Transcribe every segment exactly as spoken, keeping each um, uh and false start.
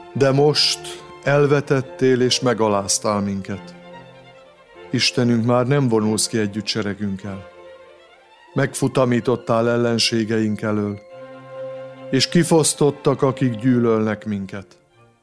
De most elvetettél és megaláztál minket. Istenünk, már nem vonulsz ki együtt seregünkkel. Megfutamítottál ellenségeink elől, és kifosztottak, akik gyűlölnek minket.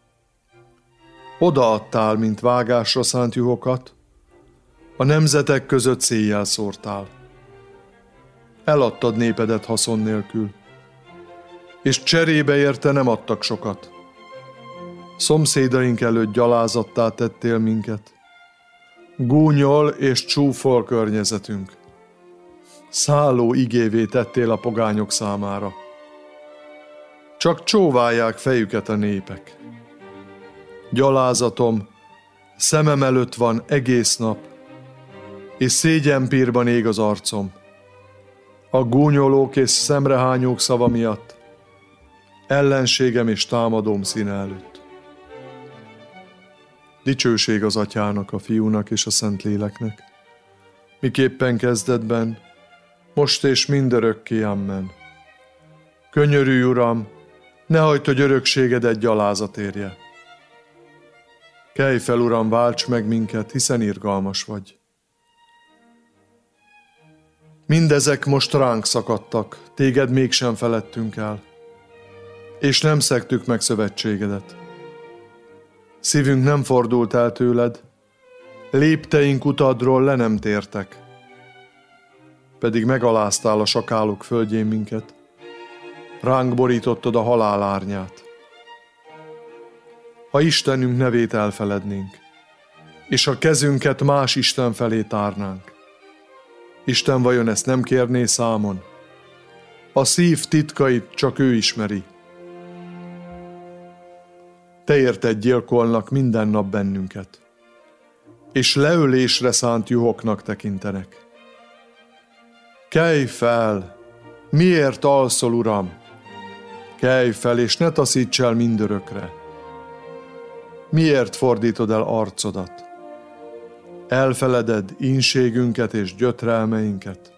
Odaadtál, mint vágásra szánt juhokat, a nemzetek között széjjel szórtál. Eladtad népedet haszon nélkül, és cserébe érte nem adtak sokat. Szomszédaink előtt gyalázattá tettél minket. Gúnyol és csúfol környezetünk. Szálló igévé tettél a pogányok számára. Csak csóválják fejüket a népek. Gyalázatom szemem előtt van egész nap, és szégyenpírban ég az arcom. A gúnyolók és szemrehányók szava miatt, ellenségem és támadóm színe előtt. Dicsőség az Atyának, a Fiúnak és a Szentléleknek, miképpen kezdetben, most és mindörökké, amen. Könyörülj, Uram, ne hagyd, hogy örökségedet gyalázat érje. Kelj fel, Uram, válts meg minket, hiszen irgalmas vagy. Mindezek most ránk szakadtak, téged mégsem feledtünk el, és nem szegtük meg szövetségedet. Szívünk nem fordult el tőled, lépteink utadról le nem tértek, pedig megaláztál a sakálok földjén minket, ránk borítottad a halál árnyát. Ha Istenünk nevét elfelednénk, és a kezünket más Isten felé tárnánk, Isten vajon ezt nem kérné számon? A szív titkait csak ő ismeri. Te érted gyilkolnak minden nap bennünket, és leölésre szánt juhoknak tekintenek. Kelj fel! Miért alszol, Uram? Kelj fel, és ne taszíts el mindörökre. Miért fordítod el arcodat? Elfeleded ínségünket és gyötrelmeinket.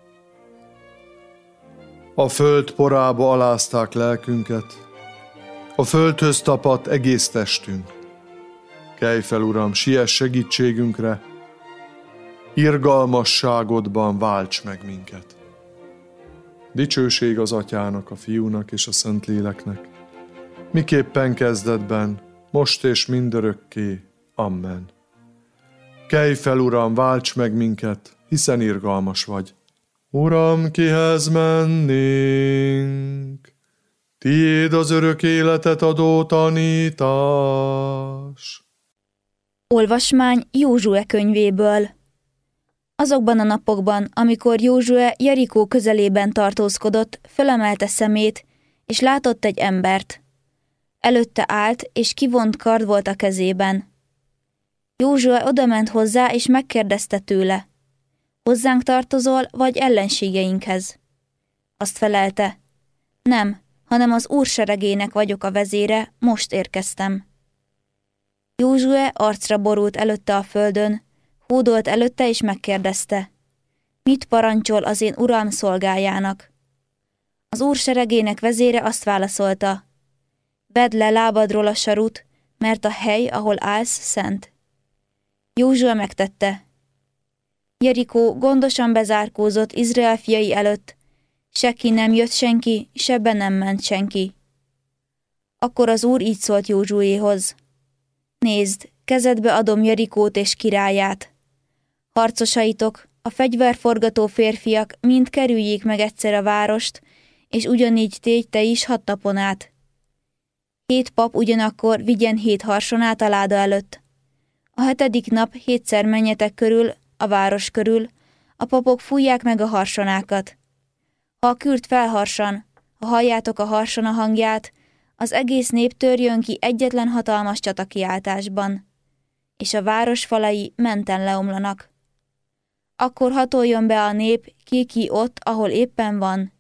A föld porába alázták lelkünket, a földhöz tapadt egész testünk. Kelj fel, Uram, siess segítségünkre, irgalmasságodban válts meg minket. Dicsőség az Atyának, a Fiúnak és a Szentléleknek, miképpen kezdetben, most és mindörökké. Amen. Kelj fel, Uram, válts meg minket, hiszen irgalmas vagy. Uram, kihez mennénk? Tiéd az örök életet adó tanítás. Olvasmány Józsue könyvéből. Azokban a napokban, amikor Józsue Jerikó közelében tartózkodott, fölemelte szemét, és látott egy embert. Előtte állt, és kivont kard volt a kezében. Józsue odament hozzá, és megkérdezte tőle: hozzánk tartozol, vagy ellenségeinkhez? Azt felelte: nem, hanem az Úr seregének vagyok a vezére, most érkeztem. Józsue arcra borult előtte a földön, hódolt előtte, és megkérdezte: mit parancsol az én uram szolgájának? Az Úr seregének vezére azt válaszolta: vedd le lábadról a sarut, mert a hely, ahol állsz, szent. Józsue megtette. Jerikó gondosan bezárkózott Izrael fiai előtt, se ki nem jött senki, se be nem ment senki. Akkor az Úr így szólt Józsuéhoz: nézd, kezedbe adom Jerikót és királyát. Harcosaitok, a fegyverforgató férfiak mind kerüljék meg egyszer a várost, és ugyanígy tégy te is hat napon át. Hét pap ugyanakkor vigyen hét harsonát a láda előtt. A hetedik nap hétszer menjetek körül, a város körül, a papok fújják meg a harsonákat. Ha a kürt felharsan, ha halljátok a harsona hangját, az egész nép törjön ki egyetlen hatalmas csatakiáltásban, és a város falai menten leomlanak. Akkor hatoljon be a nép ki-ki ott, ahol éppen van.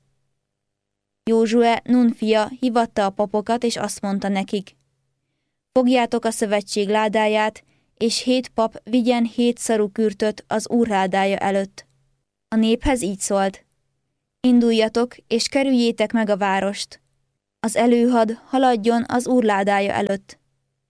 Józsue, Nun fia, hívatta a papokat, és azt mondta nekik: fogjátok a szövetség ládáját, és hét pap vigyen hét szaru kürtöt az Úr ládája előtt. A néphez így szólt: induljatok, és kerüljétek meg a várost. Az előhad haladjon az Úr ládája előtt.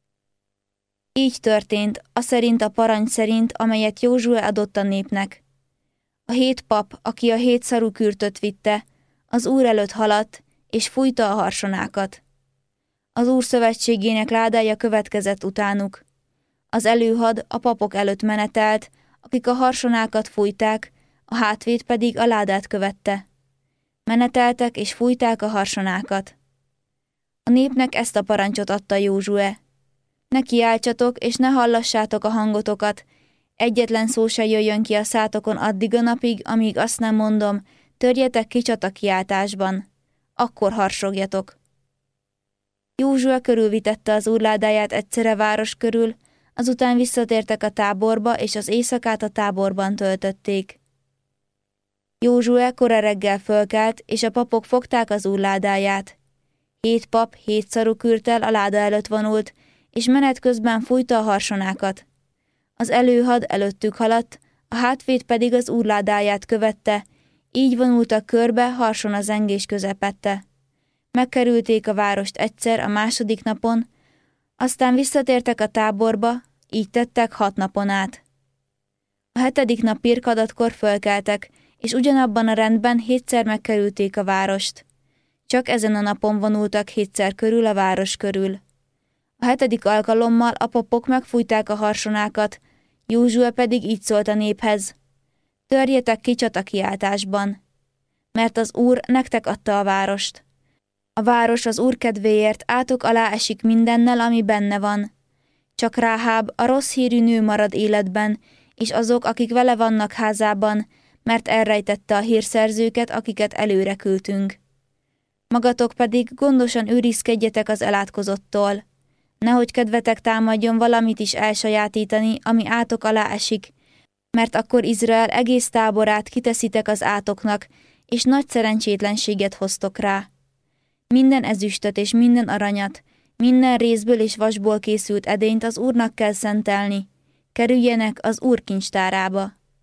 Így történt, aszerint a parancs szerint, amelyet Józsué adott a népnek. A hét pap, aki a hét szarukürtöt vitte, az Úr előtt haladt, és fújta a harsonákat. Az Úr szövetségének ládája következett utánuk. Az előhad a papok előtt menetelt, akik a harsonákat fújták, a hátvét pedig a ládát követte. Meneteltek és fújták a harsonákat. A népnek ezt a parancsot adta Józsué. Ne kiáltsatok, és ne hallassátok a hangotokat, egyetlen szó se jöjjön ki a szátokon addig a napig, amíg azt nem mondom, törjetek ki csatakiáltásban. Akkor harsogjatok. Józsué körülvitette az Úr ládáját egyszerre város körül, azután visszatértek a táborba, és az éjszakát a táborban töltötték. Józsué kora reggel fölkelt, és a papok fogták az Úr ládáját. Hét pap hét szarukürttel a láda előtt vonult, és menet közben fújta a harsonákat. Az előhad előttük haladt, a hátvét pedig az Úr ládáját követte, így vonultak körbe harson a zengés közepette. Megkerülték a várost egyszer a második napon, aztán visszatértek a táborba, így tettek hat napon át. A hetedik nap pirkadatkor fölkeltek, és ugyanabban a rendben hétszer megkerülték a várost. Csak ezen a napon vonultak hétszer körül a város körül. A hetedik alkalommal a papok megfújták a harsonákat, Józsué pedig így szólt a néphez: törjetek ki csatakiáltásban, mert az Úr nektek adta a várost. A város az Úr kedvéért átok alá esik mindennel, ami benne van. Csak Ráháb, a rossz hírű nő marad életben, és azok, akik vele vannak házában, mert elrejtette a hírszerzőket, akiket előre küldtünk. Magatok pedig gondosan őrizkedjetek az elátkozottól. Nehogy kedvetek támadjon valamit is elsajátítani, ami átok alá esik, mert akkor Izrael egész táborát kiteszitek az átoknak, és nagy szerencsétlenséget hoztok rá. Minden ezüstöt és minden aranyat, minden rézből és vasból készült edényt az Úrnak kell szentelni, kerüljenek az Úr kincstárába.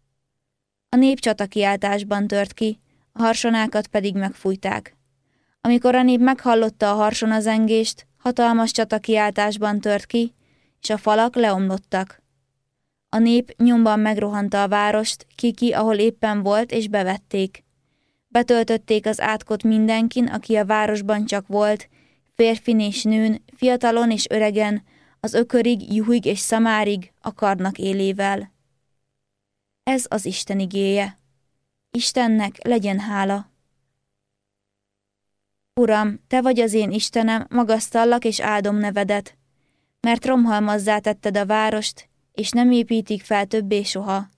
A nép csatakiáltásban tört ki, a harsonákat pedig megfújták. Amikor a nép meghallotta a harsonazengést, hatalmas csatakiáltásban tört ki, és a falak leomlottak. A nép nyomban megrohanta a várost, ki-ki, ahol éppen volt, és bevették. Betöltötték az átkot mindenkin, aki a városban csak volt, férfin és nőn, fiatalon és öregen, az ökörig, juhig és szamárig, a karnak élével. Ez az Isten igéje. Istennek legyen hála. Uram, te vagy az én Istenem, magasztallak és áldom nevedet, mert romhalmazzá tetted a várost, és nem építik fel többé soha.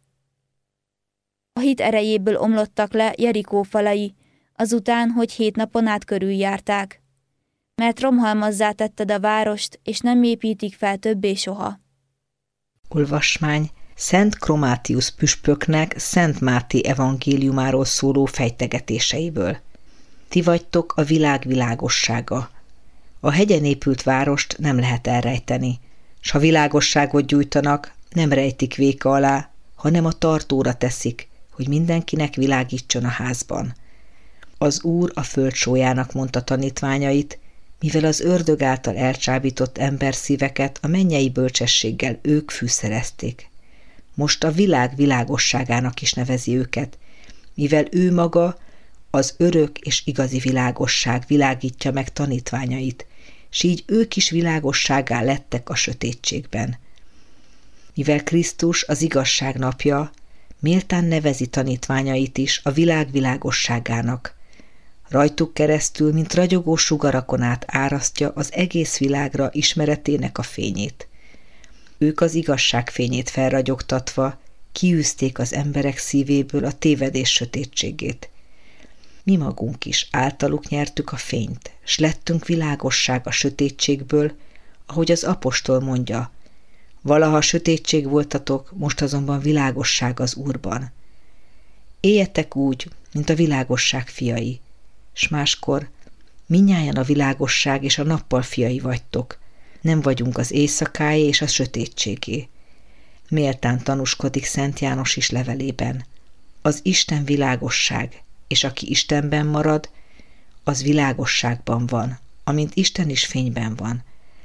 A hit erejéből omlottak le Jerikó falai, azután, hogy hét napon át körüljárták, mert romhalmazzá tetted a várost, és nem építik fel többé soha. Olvasmány Szent Kromátius püspöknek Szent Máté evangéliumáról szóló fejtegetéseiből. Ti vagytok a világ világossága. A hegyen épült várost nem lehet elrejteni, s ha világosságot gyújtanak, nem rejtik véka alá, hanem a tartóra teszik, hogy mindenkinek világítson a házban. Az Úr a föld sólyának mondta tanítványait, mivel az ördög által elcsábított emberszíveket a mennyei bölcsességgel ők fűszerezték. Most a világ világosságának is nevezi őket, mivel ő maga az örök és igazi világosság világítja meg tanítványait, s így ők is világossággá lettek a sötétségben. Mivel Krisztus az igazság napja, méltán nevezi tanítványait is a világ világosságának. Rajtuk keresztül, mint ragyogó sugarakon át árasztja az egész világra ismeretének a fényét. Ők az igazság fényét felragyogtatva kiűzték az emberek szívéből a tévedés sötétségét. Mi magunk is általuk nyertük a fényt, s lettünk világosság a sötétségből, ahogy az apostol mondja, valaha sötétség voltatok, most azonban világosság az Úrban. Éljetek úgy, mint a világosság fiai, s máskor mindnyájan a világosság és a nappal fiai vagytok, nem vagyunk az éjszakáé és a sötétségé. Méltán tanúskodik Szent János is levelében. Az Isten világosság, és aki Istenben marad, az világosságban van, amint Isten is fényben van.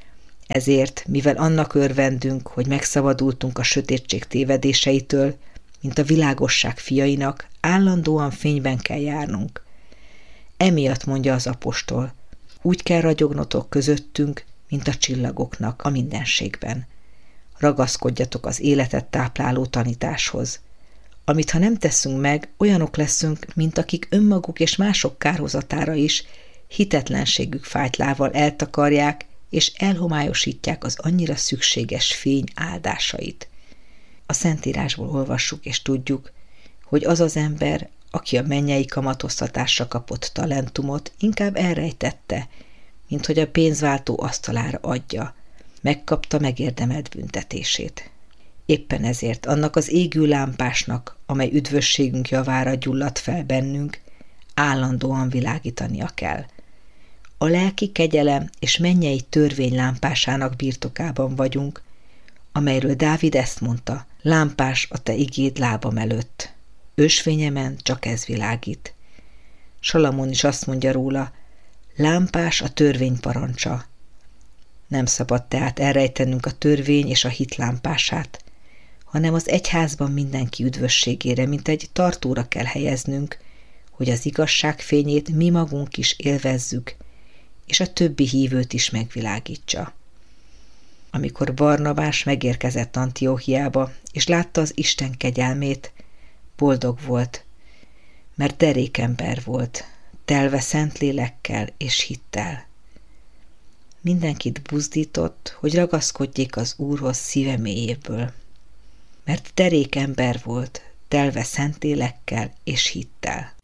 Ezért, mivel annak örvendünk, hogy megszabadultunk a sötétség tévedéseitől, mint a világosság fiainak, állandóan fényben kell járnunk. Emiatt mondja az apostol, úgy kell ragyognotok közöttünk, mint a csillagoknak a mindenségben. Ragaszkodjatok az életet tápláló tanításhoz. Amit ha nem teszünk meg, olyanok leszünk, mint akik önmaguk és mások kárhozatára is hitetlenségük fájtlával eltakarják és elhomályosítják az annyira szükséges fény áldásait. A Szentírásból olvassuk és tudjuk, hogy az az ember, aki a mennyei kamatoztatásra kapott talentumot, inkább elrejtette, mint hogy a pénzváltó asztalára adja. Megkapta megérdemelt büntetését. Éppen ezért annak az égő lámpásnak, amely üdvösségünk javára gyulladt fel bennünk, állandóan világítania kell. A lelki kegyelem és mennyei törvény lámpásának birtokában vagyunk, amelyről Dávid ezt mondta, lámpás a te igéd lábam előtt. Ösvényemen csak ez világít. Salamón is azt mondja róla, lámpás a törvény parancsa. Nem szabad tehát elrejtenünk a törvény és a hit lámpását, hanem az egyházban mindenki üdvösségére, mint egy tartóra kell helyeznünk, hogy az igazság fényét mi magunk is élvezzük, és a többi hívőt is megvilágítsa. Amikor Barnabás megérkezett Antióchiába, és látta az Isten kegyelmét, boldog volt, mert derékember volt, telve szent lélekkel és hittel. Mindenkit buzdított, hogy ragaszkodjék az Úrhoz szíve mélyéből, mert derékember volt, telve szent lélekkel és hittel.